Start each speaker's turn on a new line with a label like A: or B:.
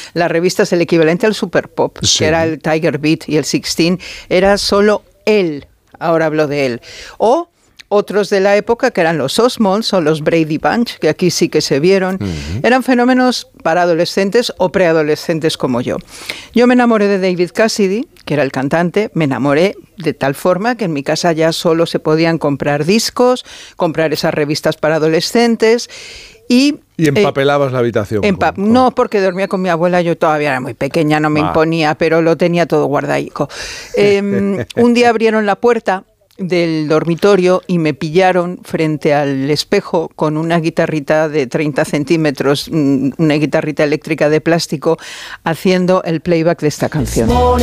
A: las revistas, el equivalente al Super Pop, que era el Tiger Beat y el 16, era solo él. Ahora hablo de él. O otros de la época, que eran los Osmonds o los Brady Bunch, que aquí sí que se vieron, eran fenómenos para adolescentes o preadolescentes como yo. Yo me enamoré de David Cassidy, que era el cantante, me enamoré de tal forma que en mi casa ya solo se podían comprar discos, comprar esas revistas para adolescentes. ¿Y
B: empapelabas la habitación?
A: No, porque dormía con mi abuela, yo todavía era muy pequeña, no me imponía, pero lo tenía todo guardadico. Un día abrieron la puerta del dormitorio y me pillaron frente al espejo con una guitarrita de 30 centímetros, una guitarrita eléctrica de plástico, haciendo el playback de esta canción.